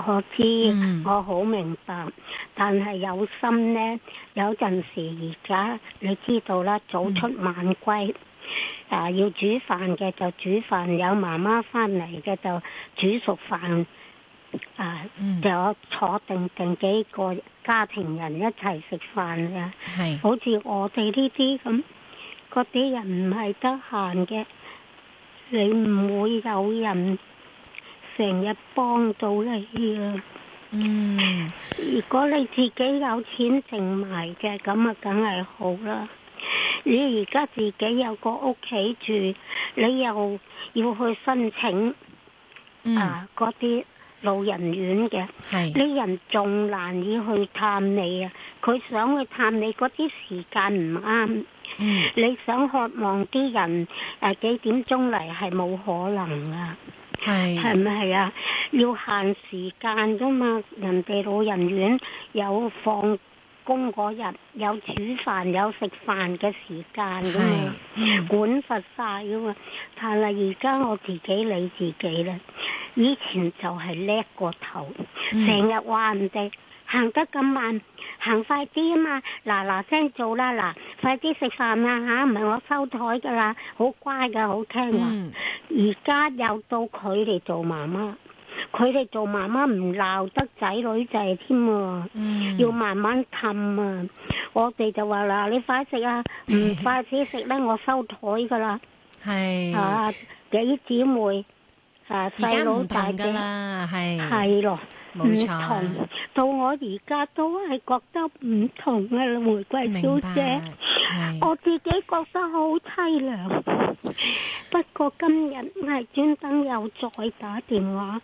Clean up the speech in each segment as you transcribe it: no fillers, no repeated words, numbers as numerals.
我知，我好明白，但係有心呢，有陣時而家你知道啦，早出晚歸，要煮飯嘅就煮飯，有媽媽翻嚟嘅就煮熟飯，就坐定幾個家庭人一齊食飯嘅， 係好似我哋呢啲咁，嗰啲人唔係得閒嘅，你唔會有人成日幫到你啊！如果你自己有錢剩埋嘅，咁啊梗係好啦。你而家自己有個屋企住，你又要去申請嗰啲老人院嘅，啲人仲難以去探你啊！佢想去探你嗰啲時間唔啱，你想渴望啲人幾點鐘嚟係冇可能啊！係咪係啊？要限時間噶嘛，人哋老人院有放工嗰日，有煮飯有食飯嘅時間噶嘛，管罰晒噶嘛。但係而家我自己理自己啦，以前就係叻過頭，成日話人哋行得咁慢，行快啲啊嘛！嗱聲做啦，快啲食飯啦嚇，唔係我收台噶啦，好乖噶，好聽話。而家又到佢哋做媽媽，佢哋做媽媽唔鬧得仔女仔添喎，要慢慢氹啊！我哋就話嗱，你快食啊，唔快啲食咧，我收台噶啦。係幾姊妹細佬大嘅啦，係咯。 冇錯， 到我而家都係覺得唔同啊，玫瑰小姐，我自己覺得好淒涼。不過今日係專登又再打電話，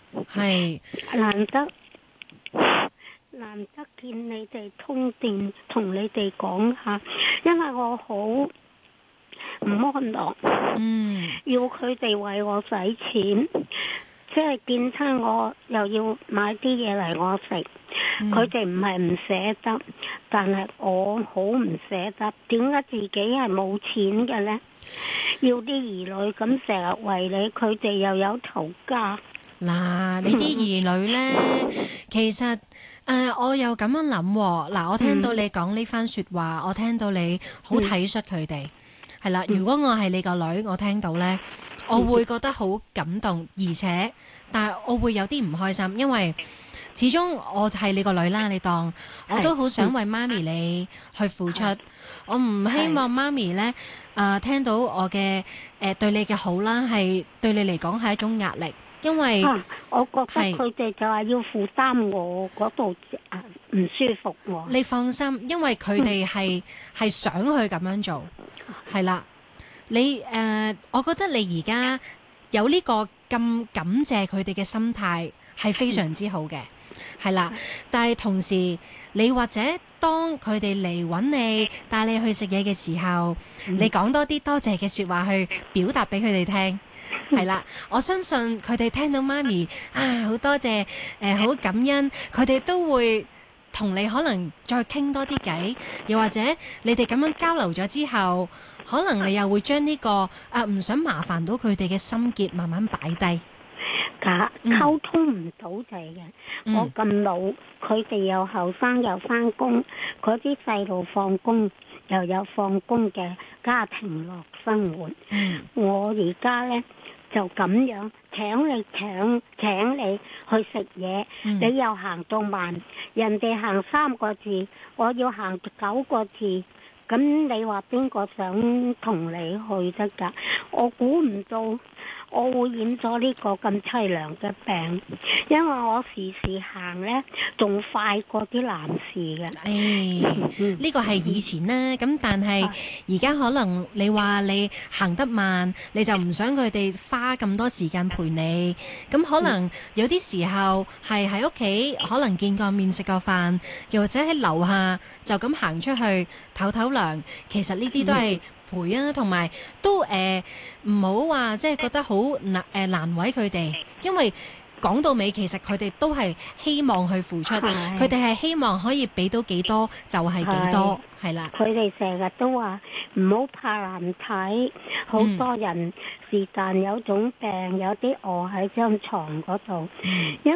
難得見你哋通電，同你哋講下，因為我好唔安樂，要佢哋為我使錢。即係見親我又要買啲嘢嚟我食，佢哋唔係唔捨得，但係我好唔捨得。點解自己係冇錢嘅呢？要啲兒女咁成日為你，佢哋又有頭家。 嗱，你啲兒女呢，其實我又咁樣諗喎。嗱，我聽到你講呢番説話，我聽到你好體恤佢哋，係啦。如果我係你個女，我聽到呢，我會覺得好感動，但係我會有啲唔開心，因為始終我係你個女啦，你當我都好想為媽咪你去付出，我唔希望媽咪呢聽到我嘅對你嘅好啦，係對你嚟講係一種壓力，因為我覺得佢哋就係要負擔我嗰度唔舒服喎。 你放心，因為佢哋係想去咁樣做，係啦。你我覺得你而家有呢個咁感謝佢哋嘅心態係非常之好嘅，係啦。但係同時，你或者當佢哋嚟揾你帶你去食嘢嘅時候，你講多啲多謝嘅説話去表達俾佢哋聽，係啦。我相信佢哋聽到媽咪好多謝好感恩，佢哋都會同你可能再傾多啲偈，又或者你哋咁樣交流咗之後，可能你又會將呢個唔想麻煩到佢哋嘅心結慢慢擺低。 溝通唔到就係嘅。我咁老，佢哋又後生又返工，嗰啲細路放工又有放工嘅家庭樂生活。我而家呢，就咁樣請你去食嘢，你又行到慢，人哋行3個字，我要行9個字。咁你話邊個想同你去得㗎？我估唔到我會染咗呢個咁淒涼嘅病，因為我時時行呢仲快過啲男士嘅。 呢個係以前啦，咁但係而家可能你話你行得慢，你就唔想佢哋花咁多時間陪你，咁可能有啲時候係喺屋企，可能見個面食個飯，又或者喺樓下就咁行出去唞唞涼，其實呢啲都係陪啊，同埋都唔好話即係覺得好難為佢哋，因為講到尾其實佢哋都係希望去付出，佢哋係希望可以俾到幾多就係幾多，係啦。 佢哋成日都話唔好怕難睇，好多人是但有種病，有啲餓喺張床嗰度，因